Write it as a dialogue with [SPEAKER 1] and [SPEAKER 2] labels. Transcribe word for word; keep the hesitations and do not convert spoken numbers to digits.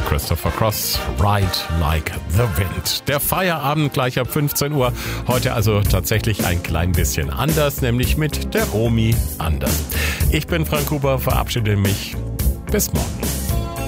[SPEAKER 1] Christopher Cross, Ride Like the Wind. Der Feierabend gleich ab fünfzehn Uhr. Heute also tatsächlich ein klein bisschen anders, nämlich mit der Romy Anders. Ich bin Frank Huber, verabschiede mich. Bis morgen.